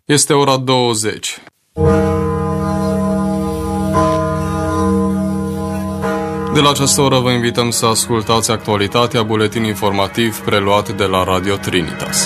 Este ora 20. De la această oră vă invităm să ascultați actualitatea, buletin informativ preluat de la Radio Trinitas.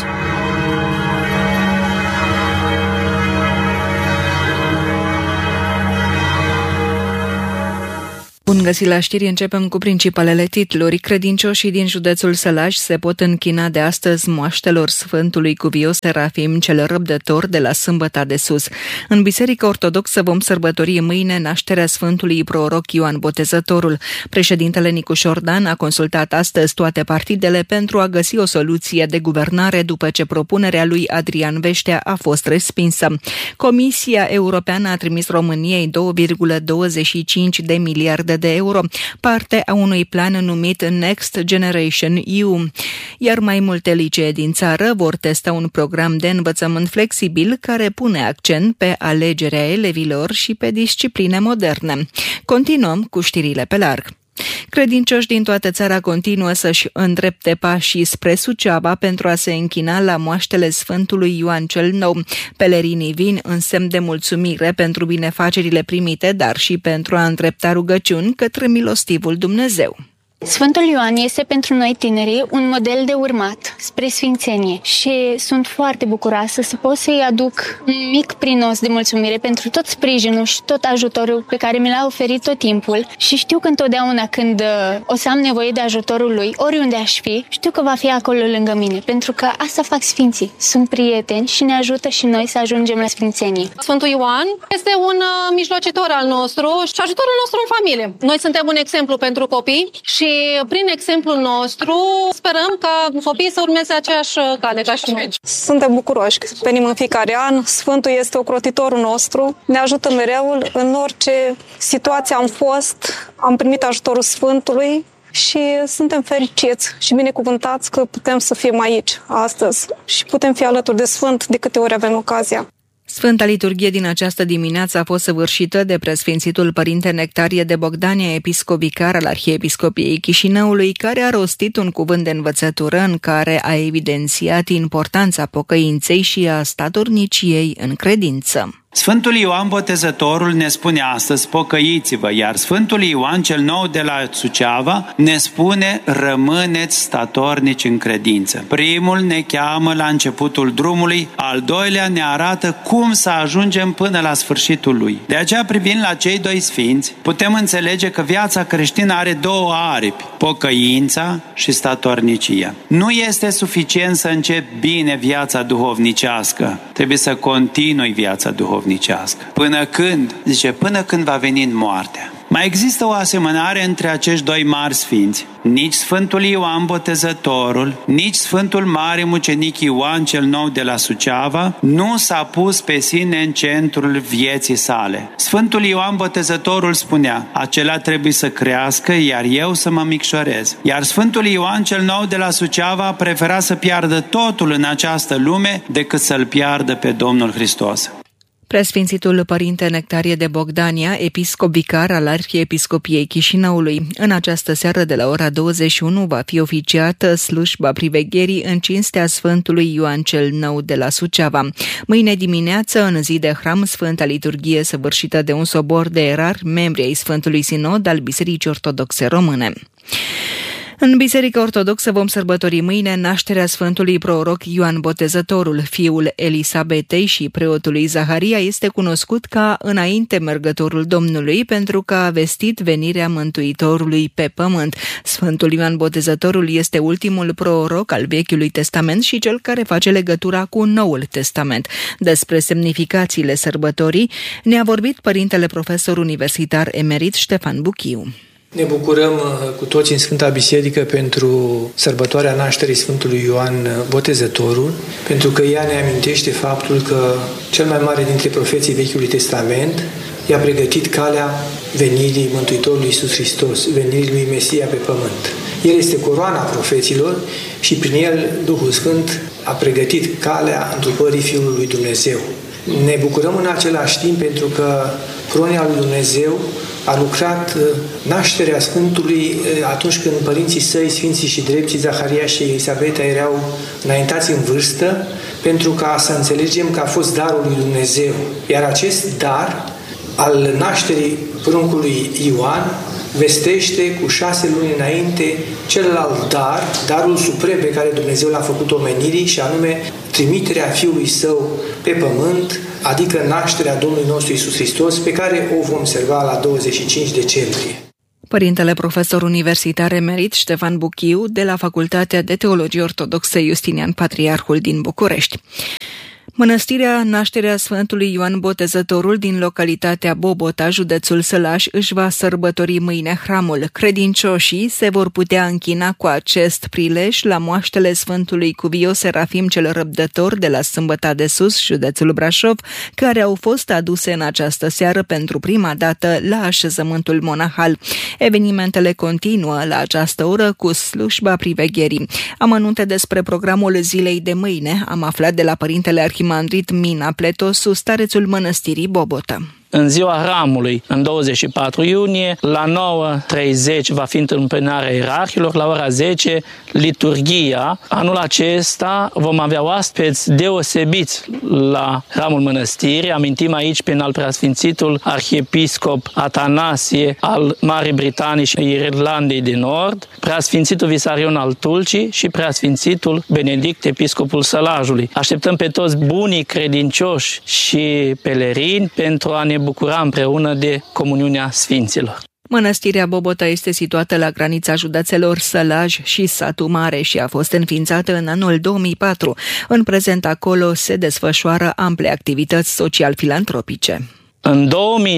Bun găsit la știri, începem cu principalele titluri. Credincioșii din județul Sălaj se pot închina de astăzi moaștelor Sfântului Cuvios Serafim cel Răbdător de la Sâmbăta de Sus. În Biserica Ortodoxă vom sărbători mâine nașterea Sfântului Proroc Ioan Botezătorul. Președintele Nicu Șordan a consultat astăzi toate partidele pentru a găsi o soluție de guvernare după ce propunerea lui Adrian Veștea a fost respinsă. Comisia Europeană a trimis României 2,25 de miliarde de euro, parte a unui plan numit Next Generation EU. Iar mai multe licee din țară vor testa un program de învățământ flexibil care pune accent pe alegerea elevilor și pe discipline moderne. Continuăm cu știrile pe larg. Credincioși din toată țara continuă să-și îndrepte pașii spre Suceava pentru a se închina la moaștele Sfântului Ioan cel Nou. Pelerinii vin în semn de mulțumire pentru binefacerile primite, dar și pentru a îndrepta rugăciuni către milostivul Dumnezeu. Sfântul Ioan este pentru noi tinerii un model de urmat spre sfințenie și sunt foarte bucuroasă să pot să-i aduc un mic prinos de mulțumire pentru tot sprijinul și tot ajutorul pe care mi l-a oferit tot timpul și știu că întotdeauna când o să am nevoie de ajutorul lui, oriunde aș fi, știu că va fi acolo lângă mine, pentru că asta fac sfinții. Sunt prieteni și ne ajută și noi să ajungem la sfințenie. Sfântul Ioan este un mijlocitor al nostru și ajutorul nostru în familie. Noi suntem un exemplu pentru copii și prin exemplul nostru sperăm ca copiii să urmeze aceeași cale ca și noi. Suntem bucuroși că venim în fiecare an. Sfântul este ocrotitorul nostru. Ne ajută mereu în orice situație am fost. Am primit ajutorul Sfântului și suntem fericiți și binecuvântați că putem să fim aici astăzi și putem fi alături de Sfânt de câte ori avem ocazia. Sfânta liturghie din această dimineață a fost săvârșită de preasfințitul Părinte Nectarie de Bogdania, episcop vicar al Arhiepiscopiei Chișinăului, care a rostit un cuvânt de învățătură în care a evidențiat importanța pocăinței și a statorniciei în credință. Sfântul Ioan Botezătorul ne spune astăzi, pocăiți-vă, iar Sfântul Ioan cel Nou de la Suceava ne spune, rămâneți statornici în credință. Primul ne cheamă la începutul drumului, al doilea ne arată cum să ajungem până la sfârșitul lui. De aceea, privind la cei doi sfinți, putem înțelege că viața creștină are două aripi, pocăința și statornicia. Nu este suficient să începi bine viața duhovnicească, trebuie să continui viața duhovnicească. Până când? Zice, până când va veni moartea. Mai există o asemănare între acești doi mari sfinți. Nici Sfântul Ioan Botezătorul, nici Sfântul Mare Mucenic Ioan cel Nou de la Suceava nu s-a pus pe sine în centrul vieții sale. Sfântul Ioan Botezătorul spunea, acela trebuie să crească, iar eu să mă micșorez. Iar Sfântul Ioan cel Nou de la Suceava prefera să piardă totul în această lume decât să-L piardă pe Domnul Hristos. Preasfințitul Părinte Nectarie de Bogdania, episcop vicar al Arhiepiscopiei Chișinăului. În această seară de la ora 21 va fi oficiată slujba privegherii în cinstea Sfântului Ioan cel Nou de la Suceava. Mâine dimineață, în zi de hram, Sfânta Liturghie săvârșită de un sobor de erari, membri ai Sfântului Sinod al Bisericii Ortodoxe Române. În Biserica Ortodoxă vom sărbători mâine nașterea Sfântului Proroc Ioan Botezătorul. Fiul Elisabetei și preotului Zaharia este cunoscut ca înainte mergătorul Domnului pentru că a vestit venirea Mântuitorului pe pământ. Sfântul Ioan Botezătorul este ultimul proroc al Vechiului Testament și cel care face legătura cu Noul Testament. Despre semnificațiile sărbătorii ne-a vorbit părintele profesor universitar emerit Ștefan Buchiu. Ne bucurăm cu toți în Sfânta Biserică pentru sărbătoarea nașterii Sfântului Ioan Botezătorul, pentru că ea ne amintește faptul că cel mai mare dintre profeții Vechiului Testament i-a pregătit calea venirii Mântuitorului Iisus Hristos, venirii lui Mesia pe pământ. El este coroana profeților și prin el Duhul Sfânt a pregătit calea întrupării Fiului lui Dumnezeu. Ne bucurăm în același timp pentru că Cronia lui Dumnezeu a lucrat nașterea Sfântului atunci când părinții săi, Sfinții și Drepții, Zaharia și Elisabeta, erau înaintați în vârstă, pentru ca să înțelegem că a fost darul lui Dumnezeu. Iar acest dar al nașterii pruncului Ioan vestește cu 6 luni înainte celălalt dar, darul suprem pe care Dumnezeu l-a făcut omenirii, și anume trimiterea Fiului Său pe pământ, adică nașterea Domnului nostru Iisus Hristos, pe care o vom observa la 25 decembrie. Părintele profesor universitar emerit Ștefan Buchiu, de la Facultatea de Teologie Ortodoxă Justinian Patriarhul din București. Mănăstirea Nașterea Sfântului Ioan Botezătorul din localitatea Bobota, județul Sălaș, își va sărbători mâine hramul. Credincioșii se vor putea închina cu acest prilej la moaștele Sfântului Cuvios Serafim cel Răbdător de la Sâmbăta de Sus, județul Brașov, care au fost aduse în această seară pentru prima dată la așezământul monahal. Evenimentele continuă la această oră cu slujba privegherii. Amănunte despre programul zilei de mâine am aflat de la părintele arhimandrit Mina Pletosu, starețul mănăstirii Bobota. În ziua hramului, în 24 iunie, la 9:30 va fi întâmpinarea ierarhilor, la ora 10 liturghia. Anul acesta vom avea oaspeți deosebiți la hramul mănăstirii. Amintim aici pe al preasfințitul arhiepiscop Atanasie al Marii Britanii și Irlandei de Nord, preasfințitul Visarion al Tulcii și preasfințitul Benedict, episcopul Sălajului. Așteptăm pe toți bunii credincioși și pelerini pentru a ne bucura împreună de comuniunea Sfinților. Mănăstirea Bobota este situată la granița județelor Sălaj și Satu Mare și a fost înființată în anul 2004. În prezent acolo se desfășoară ample activități social-filantropice. În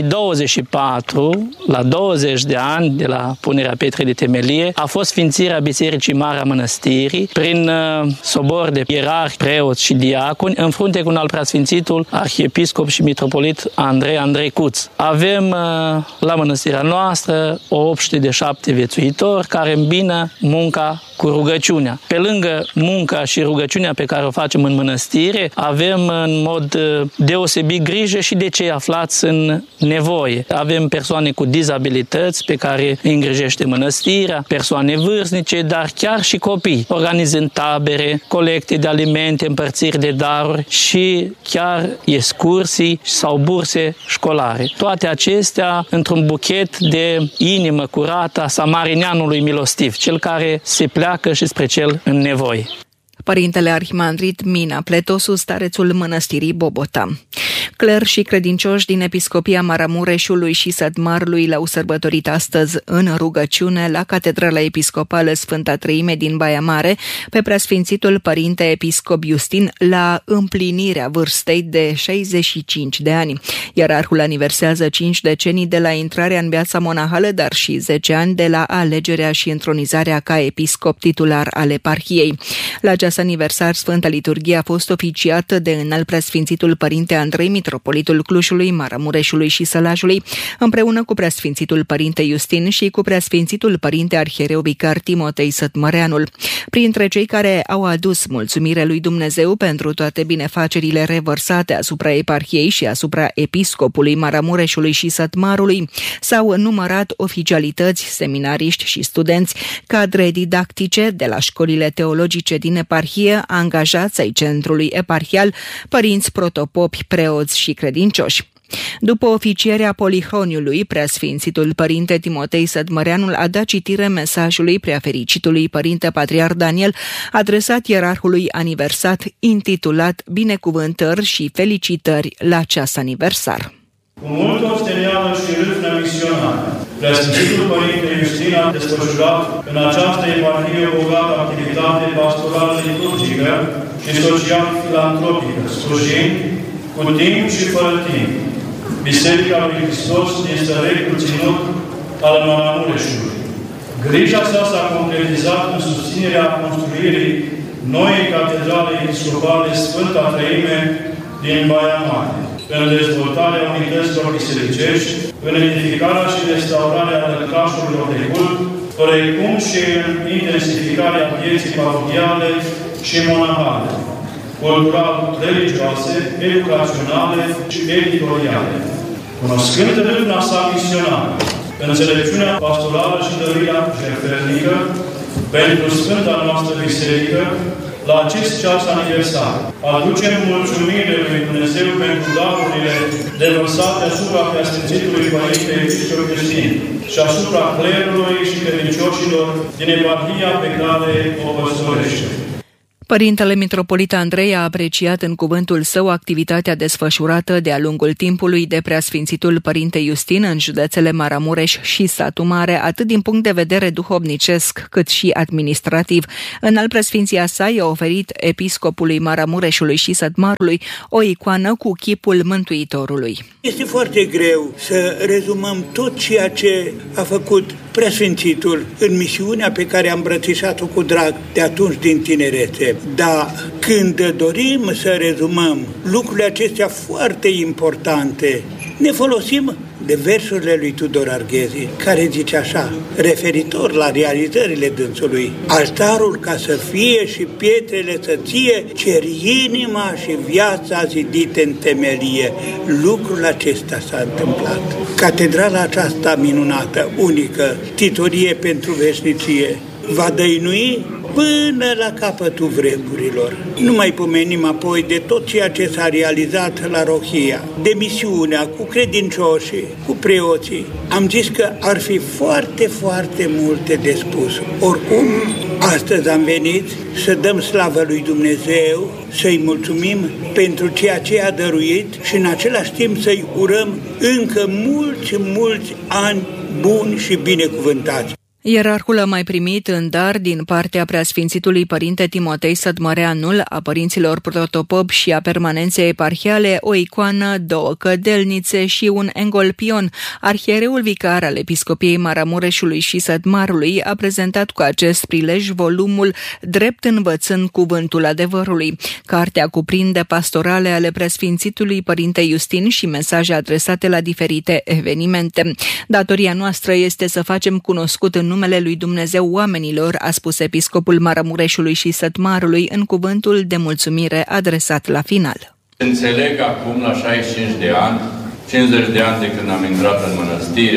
2024, la 20 de ani de la punerea pietrei de temelie, a fost sfințirea Bisericii Mari a Mănăstirii prin sobor de ierarhi, preoți și diaconi, în frunte cu un al preasfințitul arhiepiscop și mitropolit Andrei Cuț. Avem la mănăstirea noastră o obște de 7 viețuitori care îmbină munca cu rugăciunea. Pe lângă munca și rugăciunea pe care o facem în mănăstire, avem în mod deosebit grijă și de cei aflați în nevoie. Avem persoane cu dizabilități pe care îi îngrijește mănăstirea, persoane vârstnice, dar chiar și copii. Organizând tabere, colecte de alimente, împărțiri de daruri și chiar excursii sau burse școlare. Toate acestea într-un buchet de inimă curată a samarineanului milostiv, cel care se pleacă și spre cel în nevoie. Părintele arhimandrit Mina Pletosu, starețul mănăstirii Bobota. Cler și credincioși din Episcopia Maramureșului și Sătmarului l-au sărbătorit astăzi în rugăciune la Catedrala Episcopală Sfânta Treime din Baia Mare pe preasfințitul părinte episcop Justin la împlinirea vârstei de 65 de ani. Ierarhul aniversează 5 decenii de la intrarea în viața monahală, dar și 10 ani de la alegerea și întronizarea ca episcop titular al eparhiei. La acest aniversar, Sfânta Liturghie a fost oficiată de înalt preasfințitul părinte Andrei, mitropolitul Clujului, Maramureșului și Sălajului, împreună cu preasfințitul părinte Justin și cu preasfințitul părinte arhiereu vicar Timotei Sătmăreanul. Printre cei care au adus mulțumire lui Dumnezeu pentru toate binefacerile revărsate asupra eparhiei și asupra episcopului Maramureșului și Sătmarului, s-au numărat oficialități, seminariști și studenți, cadre didactice de la școlile teologice din eparhie, angajați ai centrului eparhial, părinți protopopi, preoți și credincioși. După oficierea Polihroniului, preasfințitul părinte Timotei Sătmăreanul a dat citire mesajului preafericitului părinte patriarh Daniel, adresat ierarhului aniversat, intitulat Binecuvântări și felicitări la ceas aniversar. Cu multă osteneală și râvnă misionară, preasfințitul părinte Justin a desfășurat în această eparhie o bogată activitate pastorală liturgică și social-filantropică, slujind cu timp și fără timp Biserica lui Hristos din Stărecul Ținut al Maramureșului. Grija sa s-a concretizat în susținerea construirii noii catedrale episcopale Sfânta Treime din Baia Mare, în dezvoltarea unităților bisericești, în edificarea și restaurarea lăcașurilor de cult, precum și în intensificarea vieții parohiale și monahale, cultural-religioase, educaționale și editoriale. Cunoscând râvna sa misionară, înțelepciunea pastorală și dăruirea jertfelnică pentru Sfânta noastră Biserică, la acest ceas aniversar, aducem mulțumire lui Dumnezeu pentru darurile devărsate asupra Preasfințitului Părinte Episcop Iustin și asupra clerului și credincioșilor din eparhia pe care o păstorește. Părintele mitropolit Andrei a apreciat în cuvântul său activitatea desfășurată de-a lungul timpului de Preasfințitul Părinte Iustin în județele Maramureș și Satu Mare, atât din punct de vedere duhovnicesc, cât și administrativ. Înalt preasfinția sa i-a oferit episcopului Maramureșului și Sătmarului o icoană cu chipul Mântuitorului. Este foarte greu să rezumăm tot ceea ce a făcut Preasfințitul în misiunea pe care am îmbrățișat-o cu drag de atunci din tinerețe. Dar când dorim să rezumăm lucrurile acestea foarte importante, ne folosim de versurile lui Tudor Arghezi, care zice așa, referitor la realizările dânsului: altarul ca să fie și pietrele să ție, cer inima și viața zidite în temelie. Lucrul acesta s-a întâmplat. Catedrala aceasta minunată, unică, titorie pentru veșnicie, va dăinui până la capătul vremurilor. Nu mai pomenim apoi de tot ceea ce s-a realizat la Rohia, de misiunea cu credincioșii, cu preoții. Am zis că ar fi foarte, foarte multe de spus. Oricum, astăzi am venit să dăm slavă lui Dumnezeu, să-i mulțumim pentru ceea ce a dăruit și în același timp să-i urăm încă mulți ani buni și binecuvântați. Ierarhul a mai primit în dar din partea Preasfințitului Părinte Timotei Sătmăreanul, a părinților protopop și a permanenței eparhiale, o icoană, 2 cădelnițe și un engolpion. Arhiereul vicar al Episcopiei Maramureșului și Sătmarului a prezentat cu acest prilej volumul Drept învățând cuvântul adevărului. Cartea cuprinde pastorale ale Preasfințitului Părinte Iustin și mesaje adresate la diferite evenimente. Datoria noastră este să facem cunoscut în numele lui Dumnezeu oamenilor, a spus episcopul Maramureșului și Sătmarului în cuvântul de mulțumire adresat la final. Înțeleg acum, la 65 de ani, 50 de ani de când am intrat în mănăstire,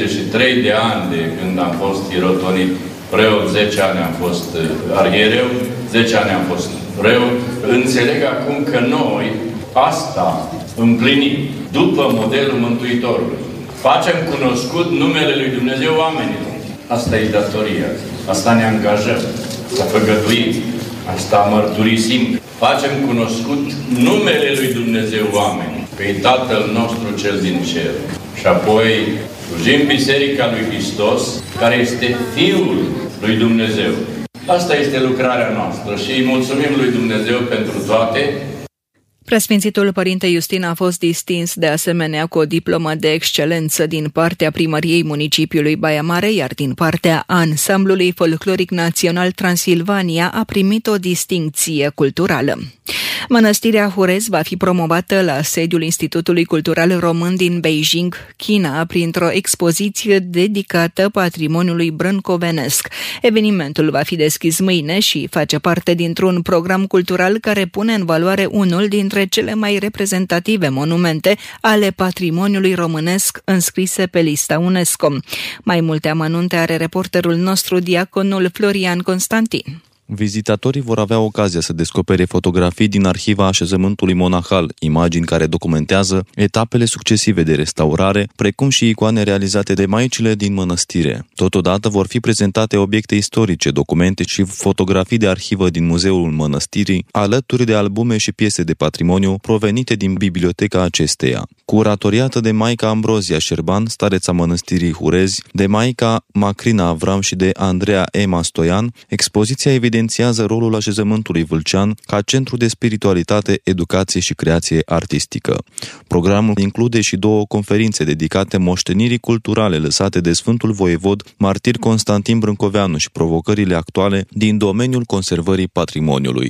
33 de ani de când am fost irotonit preot, 10 ani am fost arhiereu, 10 ani am fost preot. Înțeleg acum că noi asta împlinim după modelul Mântuitorului. Facem cunoscut numele lui Dumnezeu oamenilor. Asta e datoria. Asta ne angajăm. Asta făgăduim. Asta mărturisim. Facem cunoscut numele lui Dumnezeu oamenii. Că e Tatăl nostru cel din cer. Și apoi slujim Biserica lui Hristos, care este Fiul lui Dumnezeu. Asta este lucrarea noastră și îi mulțumim lui Dumnezeu pentru toate. Preasfințitul Părinte Iustin a fost distins de asemenea cu o diplomă de excelență din partea Primăriei Municipiului Baia Mare, iar din partea Ansamblului Folcloric Național Transilvania a primit o distincție culturală. Mănăstirea Hurez va fi promovată la sediul Institutului Cultural Român din Beijing, China, printr-o expoziție dedicată patrimoniului brâncovenesc. Evenimentul va fi deschis mâine și face parte dintr-un program cultural care pune în valoare unul dintre cele mai reprezentative monumente ale patrimoniului românesc înscrise pe lista UNESCO. Mai multe amănunte are reporterul nostru, diaconul Florian Constantin. Vizitatorii vor avea ocazia să descopere fotografii din arhiva așezământului monahal, imagini care documentează etapele succesive de restaurare, precum și icoane realizate de maicile din mănăstire. Totodată vor fi prezentate obiecte istorice, documente și fotografii de arhivă din muzeul mănăstirii, alături de albume și piese de patrimoniu provenite din biblioteca acesteia. Curatoriată de Maica Ambrozia Șerban, stareța mănăstirii Hurezi, de Maica Macrina Avram și de Andreea Ema Stoian, expoziția evidențiază rolul așezământului vâlcean ca centru de spiritualitate, educație și creație artistică. Programul include și 2 conferințe dedicate moștenirii culturale lăsate de Sfântul Voievod martir Constantin Brâncoveanu și provocările actuale din domeniul conservării patrimoniului.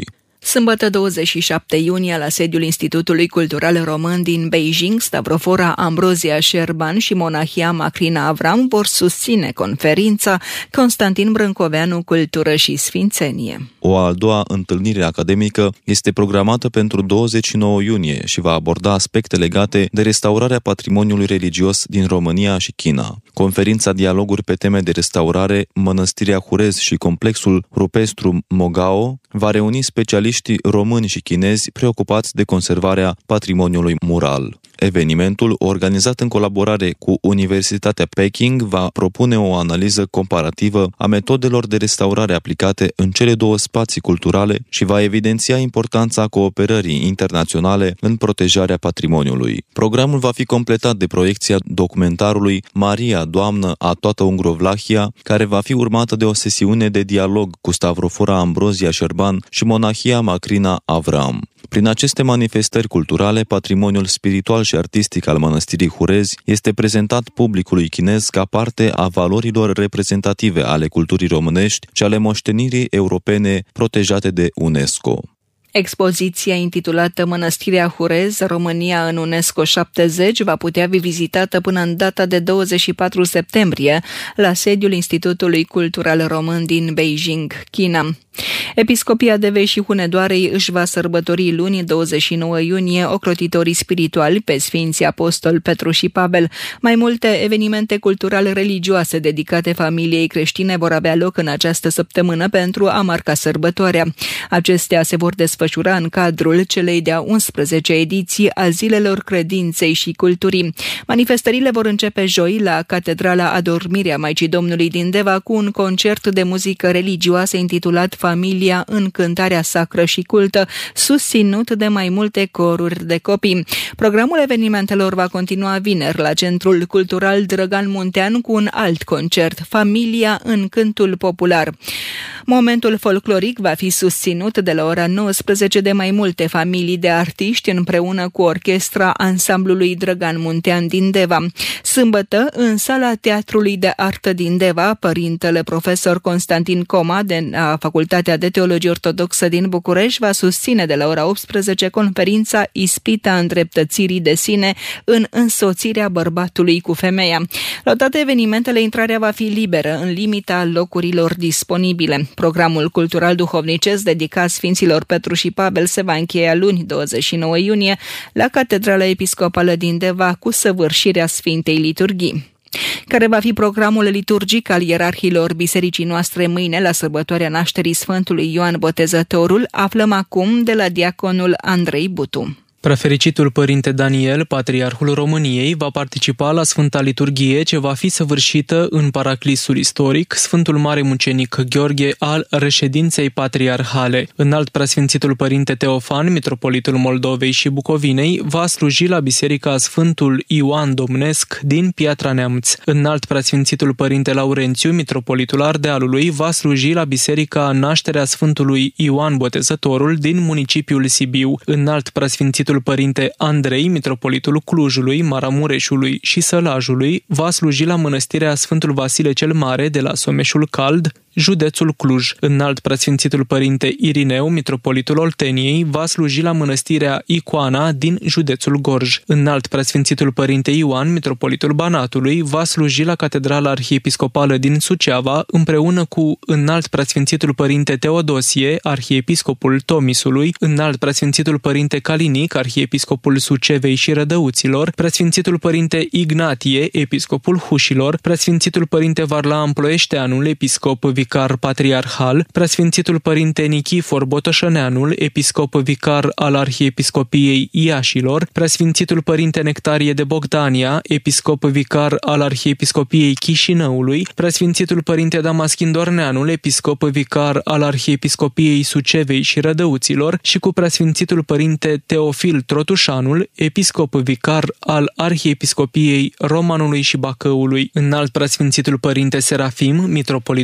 Sâmbătă 27 iunie, la sediul Institutului Cultural Român din Beijing, Stavrophora Ambrozia Șerban și monahia Macrina Avram vor susține conferința Constantin Brâncoveanu, Cultură și Sfințenie. O a doua întâlnire academică este programată pentru 29 iunie și va aborda aspecte legate de restaurarea patrimoniului religios din România și China. Conferința Dialoguri pe teme de restaurare, Mănăstirea Hurez și complexul rupestru Mogao va reuni specialiștii români și chinezi preocupați de conservarea patrimoniului mural. Evenimentul, organizat în colaborare cu Universitatea Peking, va propune o analiză comparativă a metodelor de restaurare aplicate în cele două spații culturale și va evidenția importanța cooperării internaționale în protejarea patrimoniului. Programul va fi completat de proiecția documentarului Maria, Doamnă a toată Ungrovlahia, care va fi urmată de o sesiune de dialog cu Stavrophora Ambrozia Șerban și monahia Macrina Avram. Prin aceste manifestări culturale, patrimoniul spiritual și artistic al mănăstirii Hurez este prezentat publicului chinez ca parte a valorilor reprezentative ale culturii românești și ale moștenirii europene protejate de UNESCO. Expoziția intitulată Mănăstirea Hurez, România în UNESCO 70 va putea fi vizitată până în data de 24 septembrie la sediul Institutului Cultural Român din Beijing, China. Episcopia Devei și Hunedoarei își va sărbători luni 29 iunie ocrotitorii spirituali pe Sfinții Apostol Petru și Pavel. Mai multe evenimente culturale religioase dedicate familiei creștine vor avea loc în această săptămână pentru a marca sărbătoarea. Acestea se vor desfășura în cadrul celei de-a 11-a ediții a Zilelor Credinței și Culturii. Manifestările vor începe joi la Catedrala Adormirea Maicii Domnului din Deva cu un concert de muzică religioasă intitulat Familia în cântarea sacră și cultă, susținut de mai multe coruri de copii. Programul evenimentelor va continua vineri la Centrul Cultural Drăgan Muntean cu un alt concert, Familia în cântul popular. Momentul folcloric va fi susținut de la ora 19 de mai multe familii de artiști împreună cu orchestra ansamblului Drăgan Muntean din Deva. Sâmbătă, în sala Teatrului de Artă din Deva, părintele profesor Constantin Coma de la Facultatea de Teologie Ortodoxă din București va susține de la ora 18 conferința Ispita îndreptățirii de sine în însoțirea bărbatului cu femeia. La toate evenimentele, intrarea va fi liberă în limita locurilor disponibile. Programul cultural duhovnicesc dedicat Sfinților Petru și Pavel se va încheia luni 29 iunie la Catedrala Episcopală din Deva cu săvârșirea Sfintei Liturghii. Care va fi programul liturgic al ierarhilor bisericii noastre mâine la sărbătoarea nașterii Sfântului Ioan Botezătorul, aflăm acum de la diaconul Andrei Butu. Prefericitul Părinte Daniel, Patriarhul României, va participa la Sfânta Liturghie ce va fi săvârșită în paraclisul istoric, Sfântul Mare Mucenic Gheorghe al reședinței patriarhale. Înalt Preasfințitul Părinte Teofan, Mitropolitul Moldovei și Bucovinei, va sluji la Biserica Sfântul Ioan Domnesc din Piatra Neamț. Înalt Preasfințitul Părinte Laurențiu, Mitropolitul Ardealului, va sluji la Biserica Nașterea Sfântului Ioan Botezătorul din municipiul Sibiu. Înalt Preasfințitul Părinte Andrei, Mitropolitul Clujului, Maramureșului și Sălajului, va sluji la Mănăstirea Sfântul Vasile cel Mare de la Someșul Cald, județul Cluj. Înalt Preasfințitul Părinte Irineu, Mitropolitul Olteniei, va sluji la Mănăstirea Icoana din județul Gorj. Înalt Preasfințitul Părinte Ioan, Mitropolitul Banatului, va sluji la Catedrala Arhiepiscopală din Suceava, împreună cu Înalt Preasfințitul Părinte Teodosie, Arhiepiscopul Tomisului, Înalt Preasfințitul Părinte Calinic, Arhiepiscopul Sucevei și Rădăuților, Preasfințitul Părinte Ignatie, Episcopul Hușilor, Preasfințitul Părinte Varlaam Ploieșteanul, Episcop vicar patriarhal, Preasfințitul Părinte Nichifor Botoșăneanul, episcop vicar al Arhiepiscopiei Iașilor, Preasfințitul Părinte Nectarie de Bogdania, episcop vicar al Arhiepiscopiei Chișinăului, Preasfințitul Părinte Damaschin Dorneanul, episcop vicar al Arhiepiscopiei Sucevei și Rădăuților și cu Preasfințitul Părinte Teofil Trotușanul, episcop vicar al Arhiepiscopiei Romanului și Bacăului. Înalt Preasfințitul Părinte Serafim, Mitropolitul Ortodox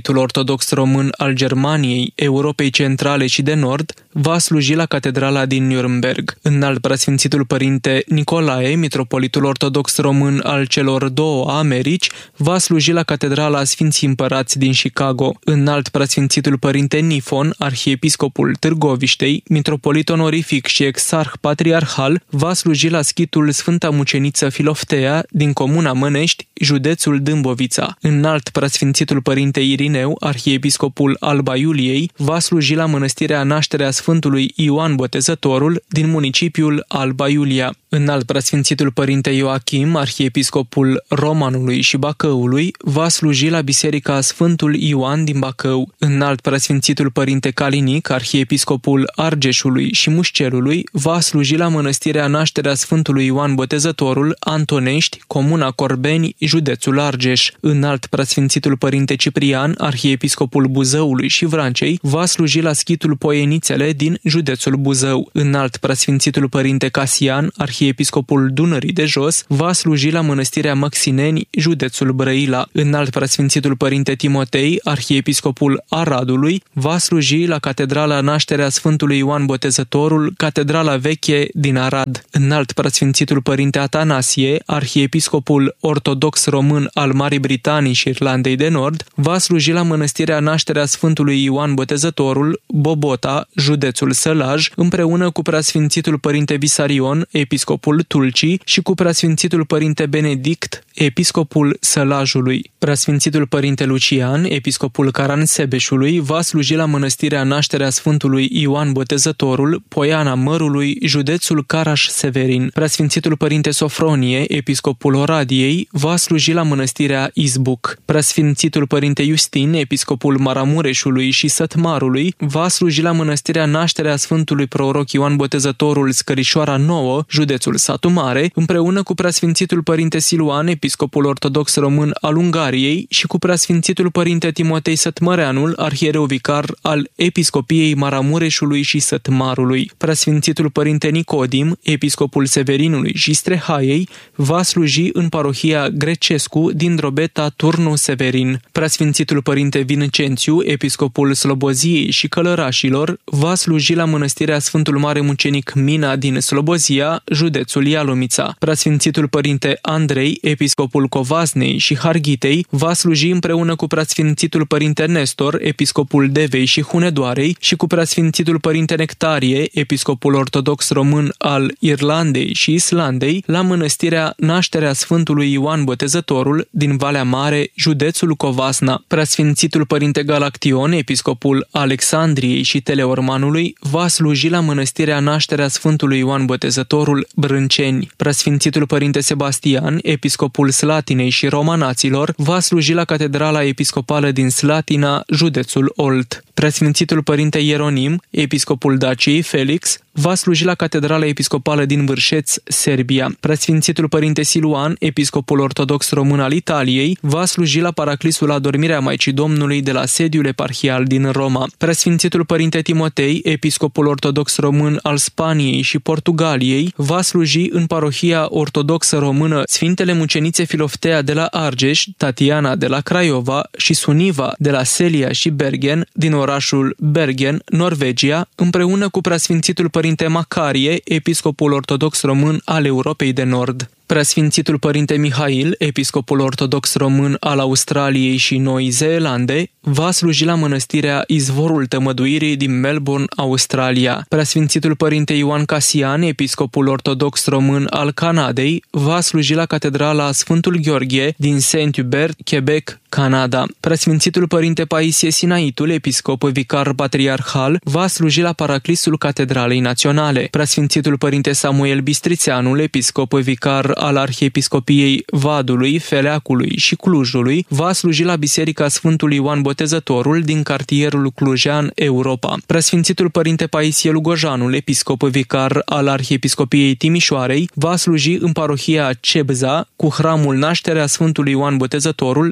ortodox român al Germaniei, Europei Centrale și de Nord, va sluji la catedrala din Nuremberg. Înalt preasfințitul părinte Nicolae, mitropolitul ortodox român al celor două Americi, va sluji la catedrala Sfinții Împărați din Chicago. Înalt preasfințitul părinte Nifon, arhiepiscopul Târgoviștei, mitropolit onorific și exarh patriarhal, va sluji la schitul Sfânta Muceniță Filoftea din comuna Mănești, județul Dâmbovița. Înalt preasfințitul părinte Irineu, arhiepiscopul Alba Iuliei, va sluji la mănăstirea Nașterea Sfântului Ioan Botezătorul din municipiul Alba Iulia. Înalt preasfințitul părinte Ioachim, arhiepiscopul Romanului și Bacăului, va sluji la biserica Sfântul Ioan din Bacău. Înalt preasfințitul părinte Calinic, arhiepiscopul Argeșului și Mușcelului, va sluji la mănăstirea Nașterea Sfântului Ioan Botezătorul, Antonești, comuna Corbeni, județul Argeș. Înalt preasfințitul părinte Ciprian, arhiepiscopul Buzăului și Vrancei, va sluji la schitul Poienițele din județul Buzău. Înalt preasfințitul părinte Casian, arhiepiscopul Dunării de Jos, va sluji la mănăstirea Măxineni, județul Brăila. Înalt preasfințitul părinte Timotei, arhiepiscopul Aradului, va sluji la catedrala Nașterea Sfântului Ioan Botezătorul, catedrala veche din Arad. Înalt preasfințitul părinte Atanasie, arhiepiscopul ortodox român al Marii Britanii și Irlandei de Nord, va sluji la mănăstirea Nașterea Sfântului Ioan Botezătorul, Bobota, județul Sălaj, împreună cu preasfințitul părinte Visarion, episcopul Tulcii, și cu preasfințitul părinte Benedict, episcopul Sălajului. Preasfințitul părinte Lucian, episcopul Caransebeșului, va sluji la mănăstirea Nașterea Sfântului Ioan Botezătorul, Poiana Mărului, județul Caraș-Severin. Preasfințitul părinte Sofronie, episcopul Oradiei, va sluji la mănăstirea Izbuc. Preasfințitul părinte Justin, episcopul Maramureșului și Sătmarului, va sluji la mănăstirea Nașterea Sfântului Proroc Ioan Botezătorul, Scărișoara Nouă, județul Satu Mare, împreună cu preasfințitul părinte Siluan, episcopul ortodox român al Ungariei, și cu preasfințitul părinte Timotei Sătmăreanul, arhiereu vicar al episcopiei Maramureșului și Sătmarului. Preasfințitul părinte Nicodim, episcopul Severinului și Strehaiei, va sluji în parohia Grecescu din Drobeta, Turnu Severin. Preasfințitul părinte Vincențiu, episcopul Sloboziei și Călărașilor, va sluji la mănăstirea Sfântul Mare Mucenic Mina din Slobozia, județul Ialomița. Preasfințitul părinte Andrei, episcopul Covaznei și Harghitei, va sluji împreună cu preasfințitul părinte Nestor, episcopul Devei și Hunedoarei, și cu preasfințitul părinte Nectarie, episcopul ortodox român al Irlandei și Islandei, la mănăstirea Nașterea Sfântului Ioan Botezătorul din Valea Mare, județul Covasna. Preasfințitul părinte Galaction, episcopul Alexandriei și Teleormanului, va sluji la mănăstirea Nașterea Sfântului Ioan Botezătorul, Brânceni. Preasfințitul părinte Sebastian, episcopul Slatinei și Romanaților, va sluji la catedrala episcopală din Slatina, județul Olt. Preasfințitul părinte Ieronim, episcopul Daciei Felix, va sluji la catedrala episcopală din Vârșeț, Serbia. Preasfințitul părinte Siluan, episcopul ortodox român al Italiei, va sluji la paraclisul Adormirea Maicii Domnului de la sediul eparhial din Roma. Preasfințitul părinte Timotei, episcopul ortodox român al Spaniei și Portugaliei, va sluji în parohia ortodoxă română Sfintele Mucenițe Filoftea de la Argeș, Tatiana de la Craiova și Suniva de la Selia și Bergen din orașul Bergen, Norvegia, împreună cu preasfințitul părinte Macarie, episcopul ortodox român al Europei de Nord. Preasfințitul părinte Mihail, episcopul ortodox român al Australiei și Noii Zeelande, va sluji la mănăstirea Izvorul Tămăduirii din Melbourne, Australia. Preasfințitul părinte Ioan Casian, episcopul ortodox român al Canadei, va sluji la catedrala Sfântul Gheorghe din Saint-Hubert, Quebec, Canada. Preasfințitul părinte Paisie Sinaitul, episcop vicar patriarhal, va sluji la paraclisul Catedralei Naționale. Preasfințitul părinte Samuel Bistrițeanul, episcop vicar al Arhiepiscopiei Vadului, Feleacului și Clujului, va sluji la Biserica Sfântului Ioan Botezătorul din cartierul clujean, Europa. Preasfințitul părinte Paisie Lugojanul, episcop vicar al Arhiepiscopiei Timișoarei, va sluji în parohia Cebza cu hramul Nașterea Sfântului Ioan Botezătorul din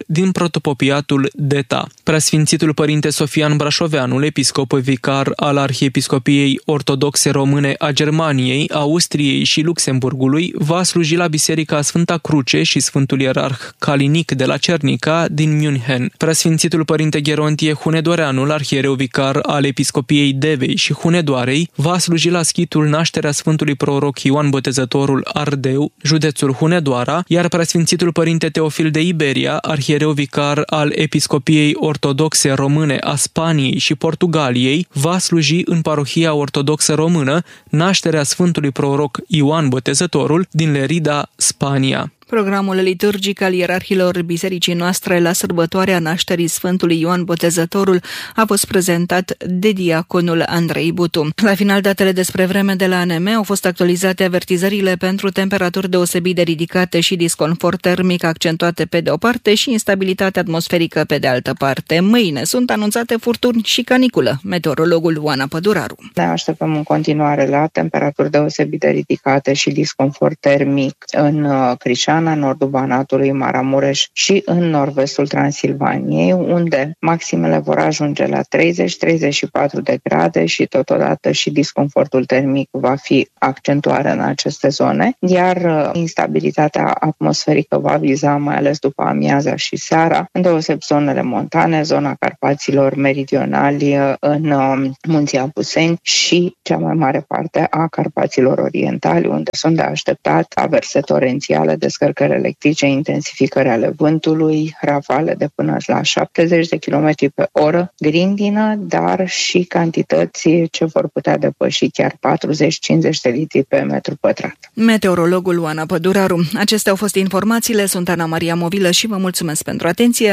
protopopiatul Deta. Preasfințitul părinte Sofian Brașoveanul, episcop vicar al Arhiepiscopiei Ortodoxe Române a Germaniei, Austriei și Luxemburgului, va sluji la Biserica Sfânta Cruce și Sfântul Ierarh Calinic de la Cernica din München. Preasfințitul părinte Gerontie Hunedoreanul, arhiereu vicar al Episcopiei Devei și Hunedoarei, va sluji la schitul Nașterea Sfântului Proroc Ioan Botezătorul Ardeu, județul Hunedoara, iar preasfințitul părinte Teofil de Iberia, arhiereu vicar al Episcopiei Ortodoxe Române a Spaniei și Portugaliei, va sluji în parohia ortodoxă română Nașterea Sfântului Proroc Ioan Botezătorul din Lerida, Spania. Programul liturgic al ierarhilor bisericii noastre la sărbătoarea nașterii Sfântului Ioan Botezătorul a fost prezentat de diaconul Andrei Butu. La final, datele despre vreme de la ANM au fost actualizate avertizările pentru temperaturi deosebit de ridicate și disconfort termic accentuate pe de o parte și instabilitate atmosferică pe de altă parte. Mâine sunt anunțate furtuni și caniculă. Meteorologul Oana Păduraru. Ne așteptăm în continuare la temperaturi deosebit de ridicate și disconfort termic în Crișan, în nordul Banatului, Maramureș și în nord-vestul Transilvaniei, unde maximele vor ajunge la 30-34 de grade și totodată și disconfortul termic va fi accentuat în aceste zone, iar instabilitatea atmosferică va viza mai ales după amiaza și seara, îndeoseb zonele montane, zona Carpaților meridionali, în Munții Apuseni și cea mai mare parte a Carpaților orientali, unde sunt de așteptat averse torențiale, descărcări electrice, intensificări ale vântului, rafale de până la 70 de km pe oră, grindină, dar și cantități ce vor putea depăși chiar 40-50 de litri pe metru pătrat. Meteorologul Oana Păduraru. Acestea au fost informațiile, sunt Ana Maria Movilă și vă mulțumesc pentru atenție.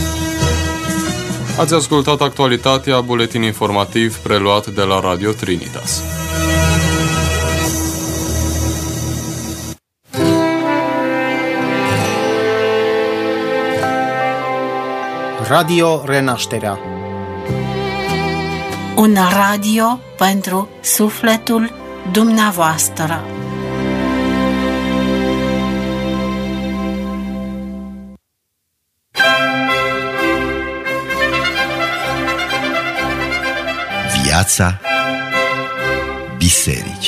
Ați ascultat actualitatea, buletin informativ preluat de la Radio Trinitas. Radio Renașterea. Un radio pentru sufletul dumneavoastră. Viața bisericii.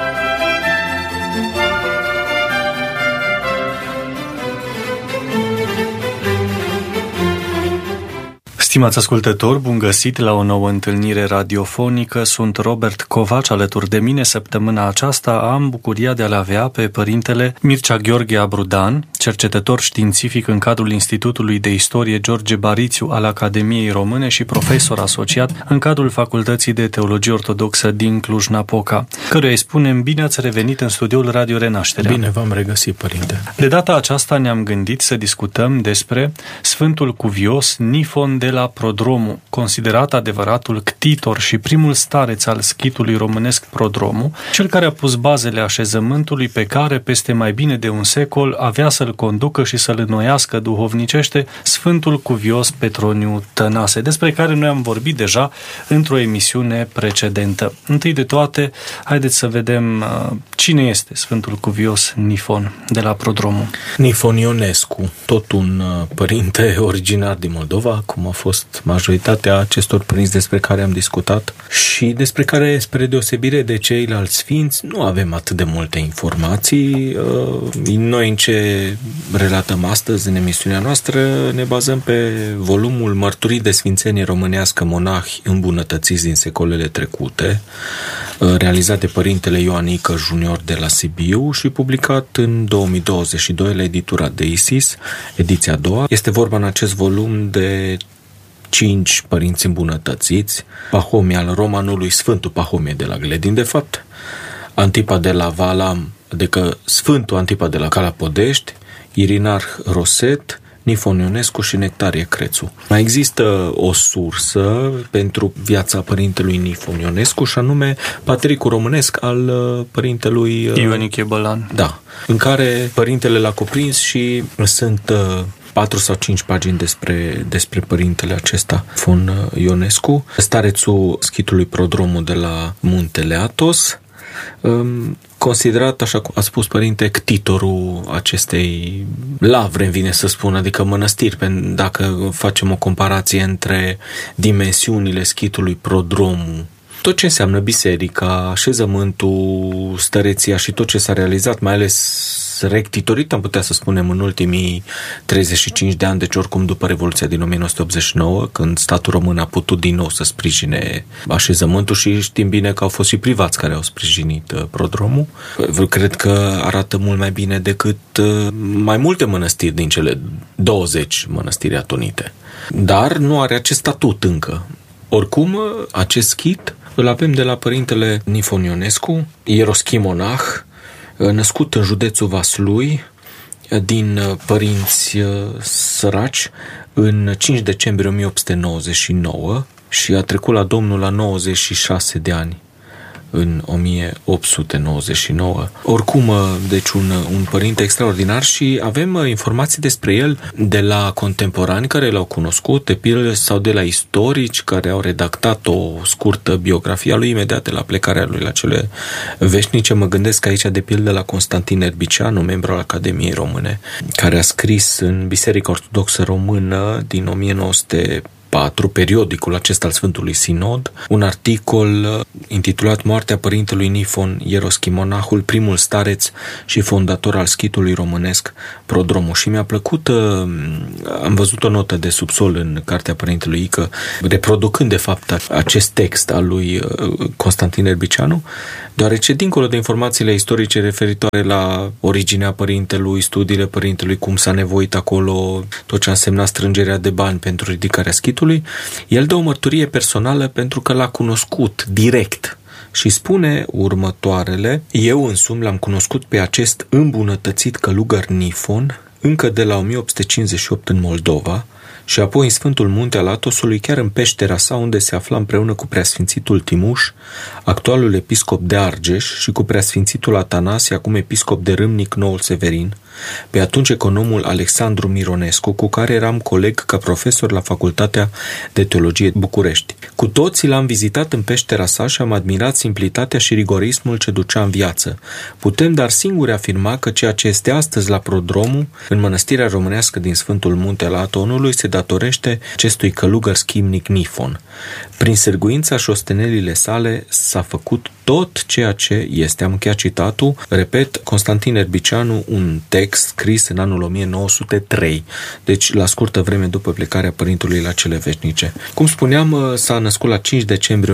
Stimați ascultători, bun găsit la o nouă întâlnire radiofonică. Sunt Robert Covaci, alături de mine. Săptămâna aceasta am bucuria de a-l avea pe părintele Mircea Gheorghe Abrudan, cercetător științific în cadrul Institutului de Istorie George Barițiu al Academiei Române și profesor asociat în cadrul Facultății de Teologie Ortodoxă din Cluj-Napoca, căruia îi spunem bine ați revenit în studioul Radio Renașterea. Bine v-am regăsit, părinte. De data aceasta ne-am gândit să discutăm despre Sfântul Cuvios Nifon de la Prodromu, considerat adevăratul ctitor și primul stareț al schitului românesc Prodromu, cel care a pus bazele așezământului pe care, peste mai bine de un secol, avea să-l conducă și să-l înnoiască duhovnicește Sfântul Cuvios Petroniu Tănase, despre care noi am vorbit deja într-o emisiune precedentă. Întâi de toate, haideți să vedem cine este Sfântul Cuvios Nifon de la Prodromu. Nifon Ionescu, tot un părinte originar din Moldova, cum a fost majoritatea acestor părinți despre care am discutat și despre care, spre deosebire de ceilalți sfinți, nu avem atât de multe informații. Noi, în ce relatăm astăzi în emisiunea noastră, ne bazăm pe volumul Mărturii de Sfințenie Românească Monahi îmbunătățiți din secolele trecute, realizat de părintele Ioan Ică Junior de la Sibiu și publicat în 2022 la editura Deisis, ediția a doua. Este vorba în acest volum de 5 părinți îmbunătățiți: Pahomie al Romanului, Sfântul Pahomie de la Gledin, de fapt, Antipa de la Valam, adică Sfântul Antipa de la Calapodești, Irinarh Roset, Nifon Ionescu și Nectarie Crețu. Mai există o sursă pentru viața părintelui Nifon Ionescu, și anume Patricul românesc al părintelui Ioniche Bălan. Da, în care părintele l-a cuprins și sunt 4 sau 5 pagini despre părintele acesta, Nifon Ionescu, starețul schitului Prodromu de la Muntele Athos, considerat, așa cum a spus părinte, ctitorul acestei lavre, îmi vine să spun, adică mănăstiri, dacă facem o comparație între dimensiunile schitului prodromul, tot ce înseamnă biserica, așezământul, stăreția și tot ce s-a realizat, mai ales rectitorit, am putea să spunem, în ultimii 35 de ani, deci oricum după Revoluția din 1989, când statul român a putut din nou să sprijine așezământul și știm bine că au fost și privați care au sprijinit prodromul. Cred că arată mult mai bine decât mai multe mănăstiri din cele 20 mănăstiri atonite. Dar nu are acest statut încă. Oricum, acest schit îl avem de la părintele Nifon Ionescu, ieroschimonah, născut în județul Vaslui, din părinți săraci, în 5 decembrie 1899 și a trecut la Domnul la 96 de ani, în 1899. Oricum, deci un părinte extraordinar și avem informații despre el de la contemporani care l-au cunoscut, de pildă, sau de la istorici care au redactat o scurtă biografie a lui imediat de la plecarea lui la cele veșnice. Mă gândesc aici de pildă la Constantin Erbicianu, membru al Academiei Române, care a scris în Biserica Ortodoxă Română din 1904, periodicul acesta al Sfântului Sinod, un articol intitulat Moartea părintelui Nifon Ieroschimonahul, primul stareț și fondator al schitului românesc prodromul. Și mi-a plăcut, am văzut o notă de subsol în cartea părintelui Ică, reproducând de fapt acest text al lui Constantin Erbicianu, deoarece dincolo de informațiile istorice referitoare la originea părintelui, studiile părintelui, cum s-a nevoit acolo, tot ce a însemnat strângerea de bani pentru ridicarea schitului, el dă o mărturie personală pentru că l-a cunoscut direct și spune următoarele: eu însumi l-am cunoscut pe acest îmbunătățit călugăr Nifon încă de la 1858 în Moldova și apoi în Sfântul Munte al Atosului, chiar în peștera sa unde se afla împreună cu preasfințitul Timuș, actualul episcop de Argeș, și cu preasfințitul Atanasie, acum episcop de Râmnic Noul Severin, pe atunci economul Alexandru Mironescu, cu care eram coleg ca profesor la Facultatea de Teologie București. Cu toții l-am vizitat în peștera sa și am admirat simplitatea și rigorismul ce ducea în viață. Putem dar singuri afirma că ceea ce este astăzi la prodromul, în mănăstirea românească din Sfântul Munte al Atonului, se datorește acestui călugăr schimnic Nifon. Prin sârguința și ostenelile sale s-a făcut tot ceea ce este. Am încheiat citatul, repet, Constantin Erbicianu, un text scris în anul 1903, deci la scurtă vreme după plecarea părintelui la cele veșnice. Cum spuneam, s-a născut la 5 decembrie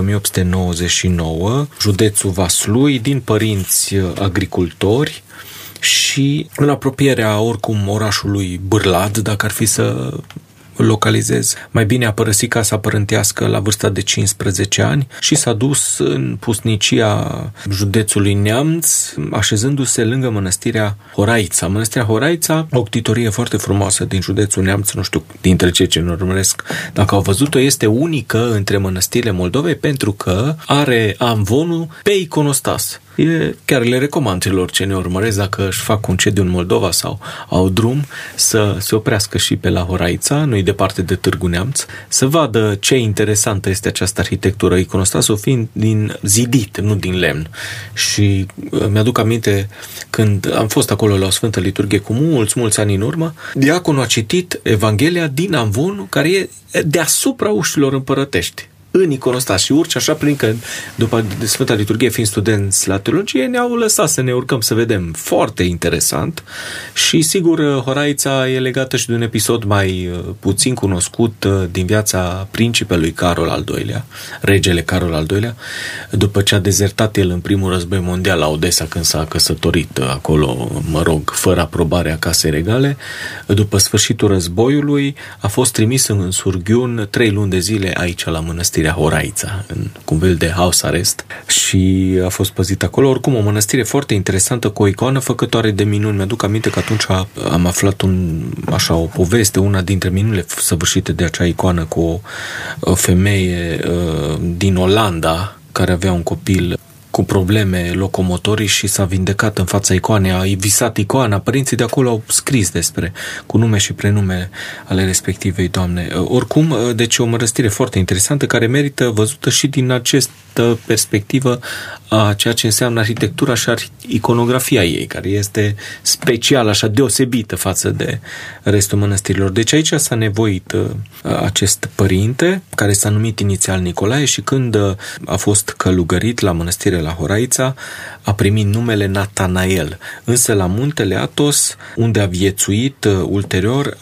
1899, județul Vaslui, din părinți agricultori și în apropierea oricum orașului Bârlad, dacă ar fi să localizez. Mai bine a părăsit casa părântească la vârsta de 15 ani și s-a dus în pusnicia județului Neamț, așezându-se lângă mănăstirea Horaița. Mănăstirea Horaița, o ctitorie foarte frumoasă din județul Neamț, nu știu dintre cei ce ne urmăresc dacă au văzut-o, este unică între mănăstirile Moldovei pentru că are amvonul pe iconostas. Chiar le recomand celor ce ne urmăresc, dacă își fac concediu în Moldova sau au drum, să se oprească și pe la Horaița, nu-i departe de Târgu Neamț, să vadă ce interesantă este această arhitectură, iconostasul fiind din zidit, nu din lemn. Și mi-aduc aminte când am fost acolo la o Sfântă Liturghie cu mulți ani în urmă, diaconul a citit Evanghelia din amvonul care e deasupra ușilor împărătești, în iconostas, și urci așa prin că după Sfânta Liturghie, fiind studenți la teologie, ne-au lăsat să ne urcăm să vedem. Foarte interesant și sigur Horaița e legată și de un episod mai puțin cunoscut din viața principelui Carol al II-lea, regele Carol al II-lea, după ce a dezertat el în primul război mondial la Odessa când s-a căsătorit acolo, fără aprobarea casei regale. După sfârșitul războiului a fost trimis în Surghiun 3 luni de zile aici la mănăstire Horaița, în fel de house arrest, și a fost păzit acolo. Oricum, o mănăstire foarte interesantă, cu o icoană făcătoare de minuni. Mi-aduc aminte că atunci am aflat o poveste, una dintre minunile săvârșite de acea icoană, cu o femeie din Olanda care avea un copil cu probleme locomotorii și s-a vindecat în fața icoanei, a visat icoana, părinții de acolo au scris despre, cu nume și prenume ale respectivei doamne. Oricum, deci o mănăstire foarte interesantă care merită văzută și din această perspectivă a ceea ce înseamnă arhitectura și iconografia ei, care este specială, așa deosebită față de restul mănăstirilor. Deci aici s-a nevoit acest părinte, care s-a numit inițial Nicolae și când a fost călugărit la mănăstire la Horaița, a primit numele Natanael. Însă la muntele Athos, unde a viețuit ulterior,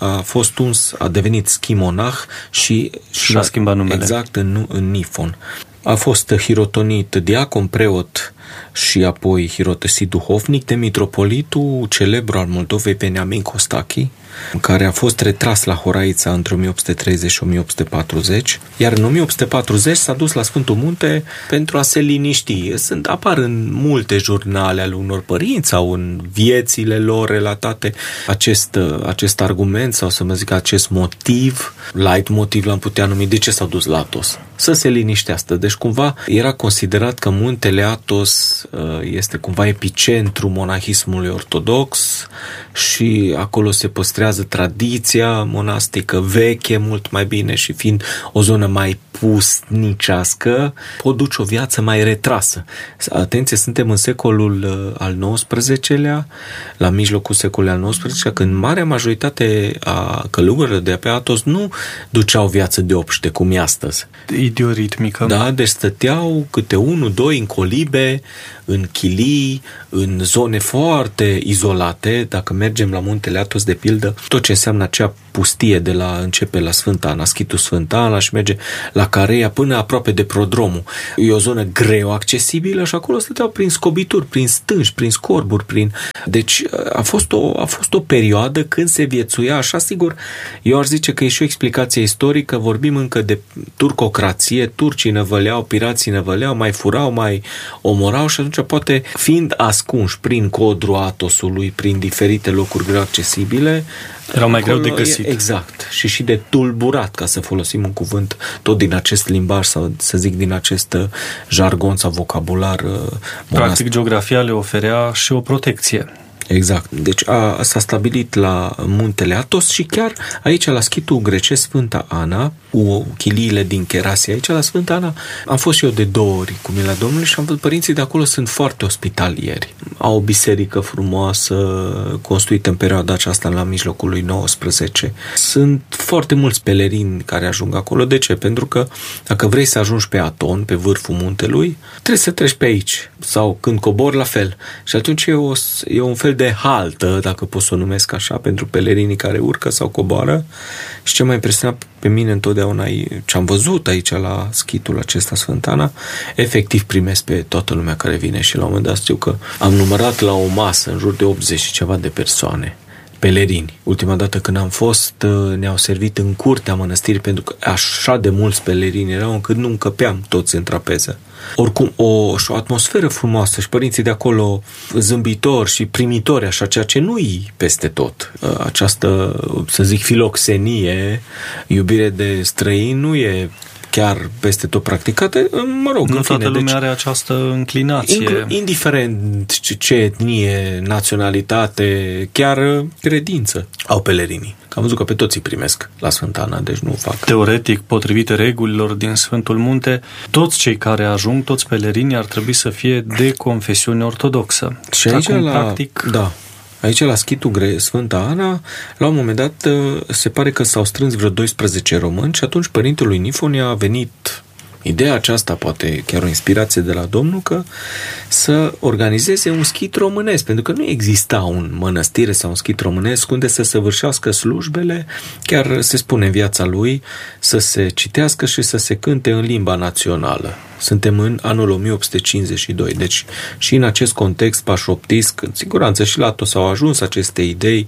a devenit schimonah și a schimbat numele. Exact, în Nifon. A fost hirotonit diacon, preot și apoi hirotesit duhovnic de mitropolitul celebru al Moldovei, Veniamin Costachi, care a fost retras la Horaița între 1830 și 1840, iar în 1840 s-a dus la Sfântul Munte pentru a se liniști. Apar în multe jurnale ale unor părinți sau în viețile lor relatate acest argument sau să mă zic acest motiv, light motiv l-am putea numi, de ce s-au dus la Athos? Să se liniștească. Deci cumva era considerat că muntele Athos este cumva epicentru monahismului ortodox și acolo se păstrează tradiția monastică veche mult mai bine și fiind o zonă mai pusnicească, pot duce o viață mai retrasă. Atenție, suntem în secolul al XIX-lea, la mijlocul secolului al XIX-lea, când marea majoritate a călugărilor de pe Athos nu duceau viață de obște, cum e astăzi. Idioritmică. Da, deci stăteau câte 1-2 în colibe, în chilii, în zone foarte izolate. Dacă mergem la muntele Athos, de pildă, tot ce înseamnă acea pustie de la începe la Sfânta Ana, schitul Sfânta Ana și merge la Careia până aproape de prodromul. E o zonă greu accesibilă și acolo stăteau prin scobituri, prin stânci, prin scorburi, Deci a fost o perioadă când se viețuia așa, sigur. Eu aș zice că e și o explicație istorică, vorbim încă de turcocrație, turcii năvăleau, pirații năvăleau, mai furau, mai omorau și atunci poate fiind ascunși prin codrul Athosului, prin diferite locuri greu accesibile, erau mai greu de găsit. Exact. Și de tulburat, ca să folosim un cuvânt tot din acest limbaj sau să zic din acest jargon sau vocabular monastic. Practic, geografia le oferea și o protecție. Exact. Deci s-a stabilit la muntele Athos și chiar aici la schitul grecesc Sfânta Ana, cu chiliile din Cherasia, aici la Sfânta Ana am fost și eu de 2 ori cu mila Domnului și am văzut părinții de acolo sunt foarte ospitalieri. Au o biserică frumoasă construită în perioada aceasta la mijlocul lui 19. Sunt foarte mulți pelerini care ajung acolo. De ce? Pentru că dacă vrei să ajungi pe Aton, pe vârful muntelui, trebuie să treci pe aici. Sau când cobori, la fel. Și atunci e un fel de haltă, dacă pot să o numesc așa, pentru pelerinii care urcă sau coboară. Și ce m-a impresionat pe mine întotdeauna ce am văzut aici la schitul acesta Sfânta Ana, efectiv primesc pe toată lumea care vine și la un moment dat știu că am numărat la o masă în jur de 80 și ceva de persoane, pelerini. Ultima dată când am fost, ne-au servit în curtea mănăstirii pentru că așa de mulți pelerini erau încât nu încăpeam toți în trapeză. Oricum, o atmosferă frumoasă și părinții de acolo zâmbitori și primitori, așa, ceea ce nu-i peste tot. Această, să zic, filoxenie, iubire de străini, nu e chiar peste tot practicată, mă rog, nu toată lumea are această înclinație. Indiferent ce etnie, naționalitate, chiar credință au pelerinii. Am văzut că pe toți îi primesc la Sfânta Ana, deci nu fac. Teoretic, potrivit regulilor din Sfântul Munte, toți cei care ajung, toți pelerinii, ar trebui să fie de confesiune ortodoxă. Și aici, practic... Da. Aici, la schitul Sfânta Ana, la un moment dat, se pare că s-au strâns vreo 12 români și atunci părintelui Nifonie a venit ideea aceasta, poate chiar o inspirație de la Domnul, că să organizeze un schit românesc, pentru că nu exista un mănăstire sau un schit românesc unde să săvârșească slujbele, chiar se spune în viața lui, să se citească și să se cânte în limba națională. Suntem în anul 1852, deci și în acest context pașoptist, în siguranță și la Athos au ajuns aceste idei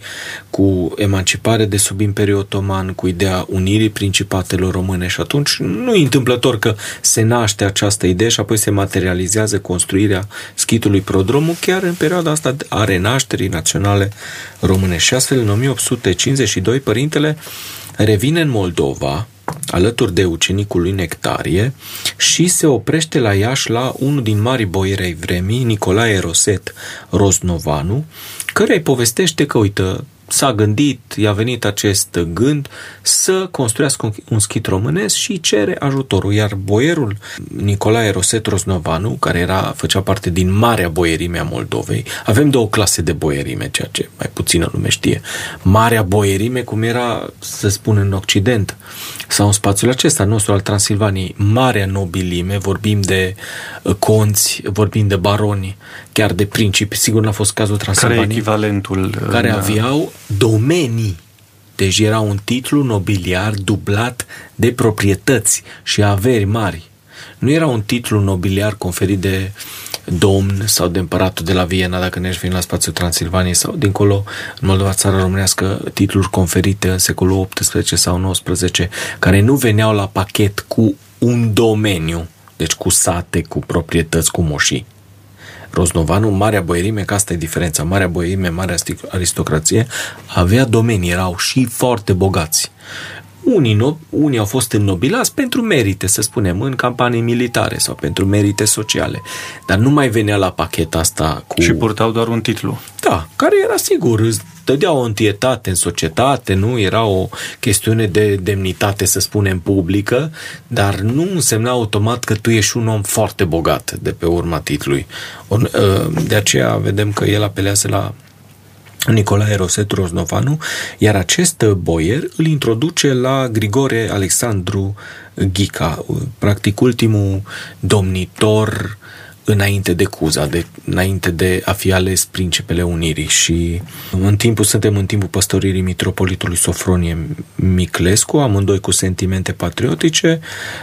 cu emancipare de sub Imperiul Otoman, cu ideea unirii principatelor române și atunci nu e întâmplător că se naște această idee și apoi se materializează construirea schitului Prodromul chiar în perioada asta a renașterii naționale române. Și astfel, în 1852, părintele revine în Moldova, alături de ucenicul lui Nectarie, și se oprește la Iași la unul din marii boieri ai vremii, Nicolae Roset Roznovanu, căruia îi povestește că, uite, s-a gândit, i-a venit acest gând să construiască un schit românesc și cere ajutorul. Iar boierul Nicolae Roset Roznovanu, care făcea parte din marea boierime a Moldovei, avem două clase de boierime, ceea ce mai puțină lume știe. Marea boierime, cum era, să spun, în Occident, sau în spațiul acesta nostru al Transilvaniei, marea nobilime, vorbim de conți, vorbim de baroni, chiar de principi, sigur n-a fost cazul Transilvaniei. Care e echivalentul? Care aveau domenii. Deci era un titlu nobiliar dublat de proprietăți și averi mari. Nu era un titlu nobiliar conferit de domn sau de împăratul de la Viena, dacă ne-aș veni la spațiul Transilvaniei, sau dincolo, în Moldova, țara românească, titluri conferite în secolul XVIII sau XIX, care nu veneau la pachet cu un domeniu, deci cu sate, cu proprietăți, cu moșii. Roznovanu, marea boierime, că asta e diferența, marea boierime, marea aristocrație, avea domenii, erau și foarte bogați. Unii au fost înnobilați pentru merite, să spunem, în campanii militare sau pentru merite sociale, dar nu mai venea la pachet asta cu... Și purtau doar un titlu. Da, care era sigur, îți dădea o întietate în societate, nu era o chestiune de demnitate, să spunem, publică, dar nu însemna automat că tu ești un om foarte bogat de pe urma titlului. De aceea vedem că el apelează la Nicolae Roset Roznovanu, iar acest boier îl introduce la Grigore Alexandru Ghica, practic ultimul domnitor înainte de Cuza, înainte de a fi ales principele Unirii. Și suntem în timpul păstoririi mitropolitului Sofronie Miclescu, amândoi cu sentimente patriotice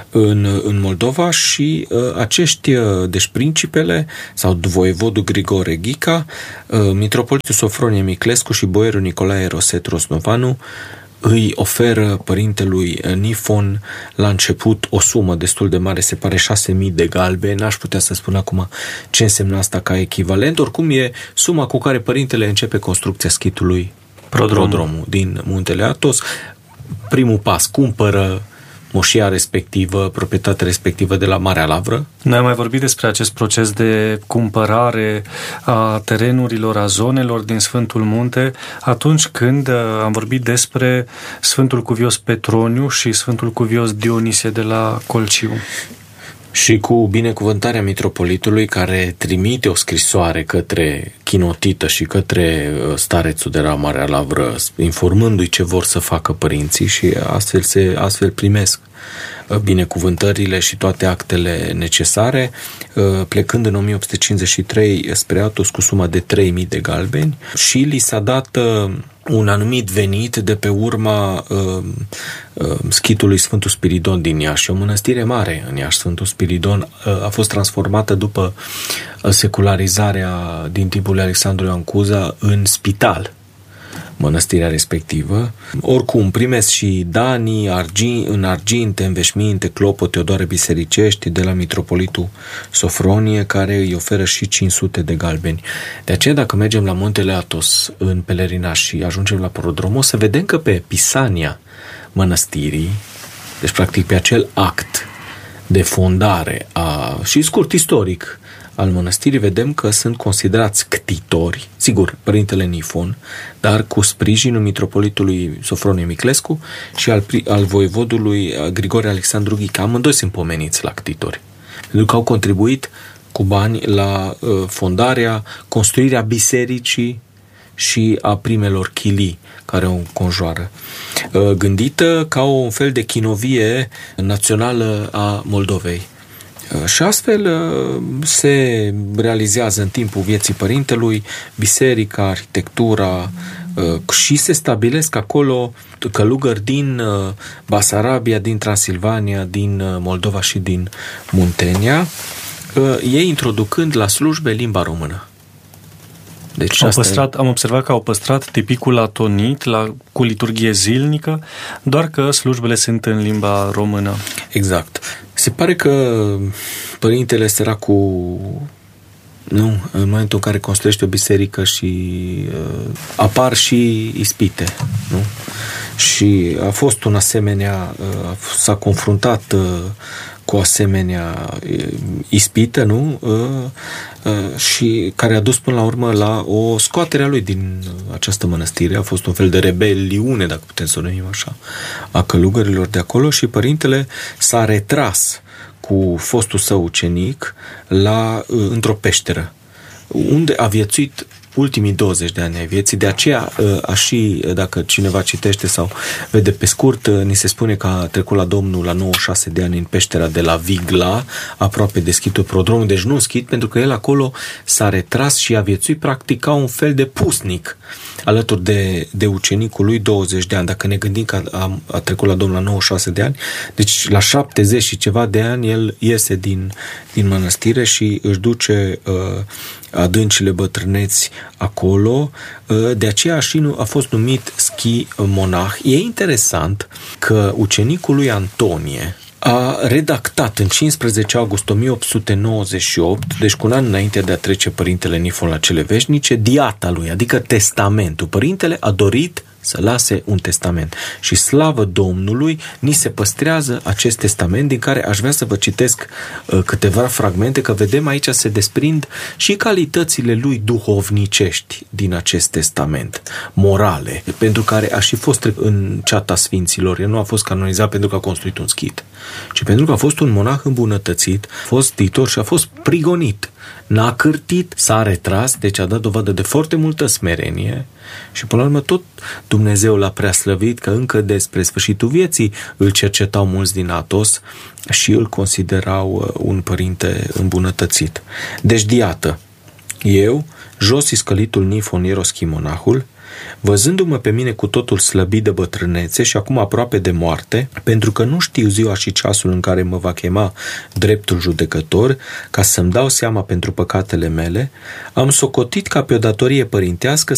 în Moldova, și deci principele sau voievodul Grigore Ghica, mitropolitul Sofronie Miclescu și boierul Nicolae Roset Roznovanu îi oferă părintelui Nifon la început o sumă destul de mare, se pare 6.000 de galbe, n-aș putea să spun acum ce însemna asta ca echivalent, oricum e suma cu care părintele începe construcția schitului Prodromul din Muntele Athos. Primul pas, cumpără moșia respectivă, proprietatea respectivă de la Marea Lavră. Noi am mai vorbit despre acest proces de cumpărare a terenurilor, a zonelor din Sfântul Munte, atunci când am vorbit despre Sfântul Cuvios Petroniu și Sfântul Cuvios Dionisie de la Colciu. Și cu binecuvântarea mitropolitului, care trimite o scrisoare către Chinotită și către starețul de la Marea Lavră, informându-i ce vor să facă părinții, și astfel primesc binecuvântările și toate actele necesare, plecând în 1853 spre Athos cu suma de 3.000 de galbeni, și li s-a dat un anumit venit de pe urma schitului Sfântul Spiridon din Iași. O mănăstire mare în Iași, Sfântul Spiridon, a fost transformată după secularizarea din timpul lui Alexandru Ioan Cuza în spital, mănăstirea respectivă. Oricum, primesc și danii în arginte, înveșminte, clopote, odoare bisericești de la mitropolitul Sofronie, care îi oferă și 500 de galbeni. De aceea, dacă mergem la Muntele Athos în pelerinaj și ajungem la Prodrom, o să vedem că pe pisania mănăstirii, deci practic pe acel act de fondare și scurt istoric al mănăstirii, vedem că sunt considerați ctitori, sigur, părintele Nifon, dar cu sprijinul mitropolitului Sofronie Miclescu și al voievodului Grigore Alexandru Ghica. Amândoi sunt pomeniți la ctitori, pentru că au contribuit cu bani la fondarea, construirea bisericii și a primelor chilii care o înconjoară, gândită ca un fel de chinovie națională a Moldovei. Și astfel se realizează în timpul vieții părintelui biserica, arhitectura, și se stabilesc acolo călugări din Basarabia, din Transilvania, din Moldova și din Muntenia, ei introducând la slujbe limba română. Deci am observat că au păstrat tipicul atonit cu liturghie zilnică, doar că slujbele sunt în limba română. Exact. Se pare că părintele săracul, în momentul în care construiește o biserică și apar și ispite, nu? și a fost un asemenea, s-a confruntat cu o asemenea ispită, nu? Și care a dus până la urmă la o scoatere a lui din această mănăstire. A fost un fel de rebeliune, dacă putem să o numim așa, a călugărilor de acolo și părintele s-a retras cu fostul său ucenic într-o peșteră, unde a viețuit ultimii 20 de ani ai vieții. De aceea, și dacă cineva citește sau vede pe scurt, ni se spune că a trecut la Domnul la 96 de ani în peștera de la Vigla, aproape de schitul Prodromul, deci nu schit, pentru că el acolo s-a retras și a viețuit practic ca un fel de pusnic alături de ucenicul lui 20 de ani. Dacă ne gândim că a trecut la Domnul la 96 de ani, deci la 70 și ceva de ani el iese din mănăstire și își duce adâncile bătrâneți acolo, de aceea și a fost numit schi-monah. E interesant că ucenicul lui Antonie a redactat în 15 august 1898, deci cu un an înainte de a trece părintele Nifon la cele veșnice, diata lui, adică testamentul. Părintele a dorit să lase un testament și slavă Domnului ni se păstrează acest testament, din care aș vrea să vă citesc câteva fragmente, că vedem aici se desprind și calitățile lui duhovnicești din acest testament, morale, pentru care a și fost în ceata sfinților. El nu a fost canonizat pentru că a construit un schit, ci pentru că a fost un monah îmbunătățit, a fost titor și a fost prigonit. N-a cârtit, s-a retras, deci a dat dovadă de foarte multă smerenie și până la urmă tot Dumnezeu l-a preaslăvit, că încă despre sfârșitul vieții îl cercetau mulți din Atos și îl considerau un părinte îmbunătățit. Deci, diată, eu, jos iscălitul Nifon Ieroschimonahul, văzându-mă pe mine cu totul slăbit de bătrânețe și acum aproape de moarte, pentru că nu știu ziua și ceasul în care mă va chema dreptul judecător, ca să-mi dau seama pentru păcatele mele, am socotit ca pe o datorie părintească